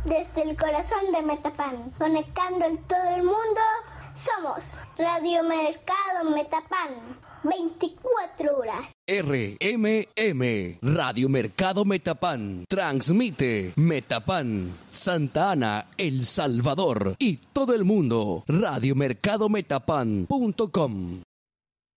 desde el corazón de Metapan, conectando todo el mundo. Somos Radio Mercado Metapan, 24 horas. RMM, Radio Mercado Metapan, transmite Metapan, Santa Ana, El Salvador y todo el mundo. Radiomercadometapan.com.